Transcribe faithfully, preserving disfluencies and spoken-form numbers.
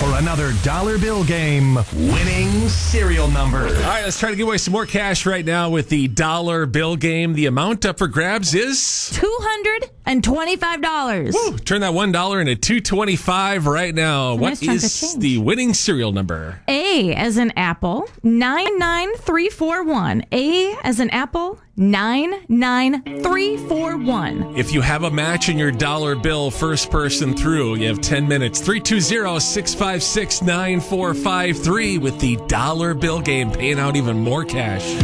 for another dollar bill game winning serial number. All right, let's try to give away some more cash right now with the dollar bill game. The amount up for grabs is two hundred twenty-five dollars. Woo, turn that one dollar into two hundred twenty-five dollars right now. Nice What chunk of is change. the winning serial number? A as in apple, nine nine three four one. A as in apple, nine nine three four one. If you have a match in your dollar bill, first person through, you have ten minutes. three two zero, six five six, nine four five three with the dollar bill game, paying out even more cash.